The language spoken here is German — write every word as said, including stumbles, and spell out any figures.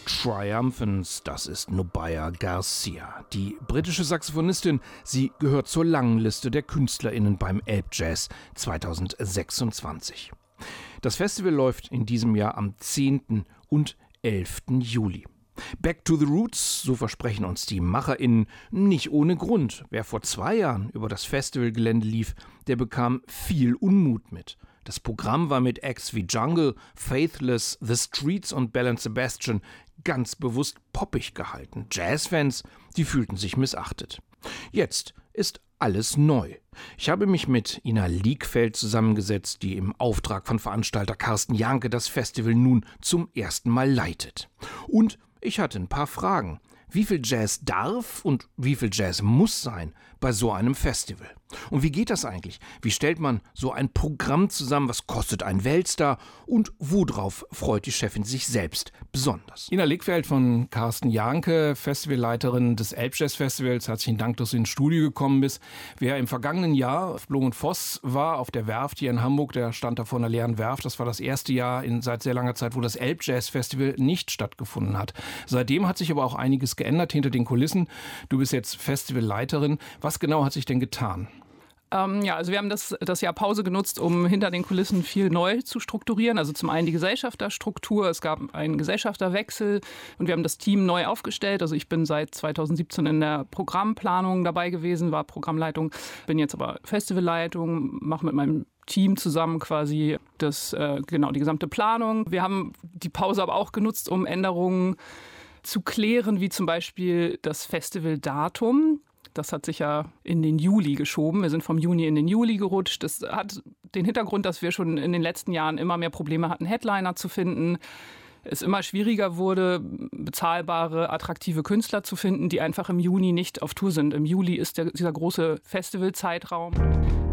Triumphants, das ist Nubia Garcia. Die britische Saxophonistin, sie gehört zur langen Liste der KünstlerInnen beim Elbjazz zweitausendsechsundzwanzig. Das Festival läuft in diesem Jahr am zehnten und elften Juli. Back to the Roots, so versprechen uns die MacherInnen, nicht ohne Grund. Wer vor zwei Jahren über das Festivalgelände lief, der bekam viel Unmut mit. Das Programm war mit Acts wie Jungle, Faithless, The Streets und Belle and Sebastian ganz bewusst poppig gehalten. Jazzfans, die fühlten sich missachtet. Jetzt ist alles neu. Ich habe mich mit Ina Liegfeld zusammengesetzt, die im Auftrag von Veranstalter Carsten Jahnke das Festival nun zum ersten Mal leitet. Und ich hatte ein paar Fragen. Wie viel Jazz darf und wie viel Jazz muss sein bei so einem Festival? Und wie geht das eigentlich? Wie stellt man so ein Programm zusammen? Was kostet ein Weltstar? Und worauf freut die Chefin sich selbst besonders? Ina Liegfeld von Carsten Jahnke, Festivalleiterin des Elbjazz-Festivals. Herzlichen Dank, dass du ins Studio gekommen bist. Wer im vergangenen Jahr auf Blom und Voss war, auf der Werft hier in Hamburg, der stand da vor einer leeren Werft. Das war das erste Jahr in seit sehr langer Zeit, wo das Elbjazz-Festival nicht stattgefunden hat. Seitdem hat sich aber auch einiges geändert hinter den Kulissen. Du bist jetzt Festivalleiterin. Was genau hat sich denn getan? Ähm, ja, also wir haben das, das Jahr Pause genutzt, um hinter den Kulissen viel neu zu strukturieren. Also zum einen die Gesellschafterstruktur, es gab einen Gesellschafterwechsel und wir haben das Team neu aufgestellt. Also ich bin seit zweitausendsiebzehn in der Programmplanung dabei gewesen, war Programmleitung, bin jetzt aber Festivalleitung, mache mit meinem Team zusammen quasi das, äh, genau, die gesamte Planung. Wir haben die Pause aber auch genutzt, um Änderungen zu klären, wie zum Beispiel das Festivaldatum. Das hat sich ja in den Juli geschoben. Wir sind vom Juni in den Juli gerutscht. Das hat den Hintergrund, dass wir schon in den letzten Jahren immer mehr Probleme hatten, Headliner zu finden. Es immer schwieriger wurde, bezahlbare, attraktive Künstler zu finden, die einfach im Juni nicht auf Tour sind. Im Juli ist der, dieser große Festivalzeitraum.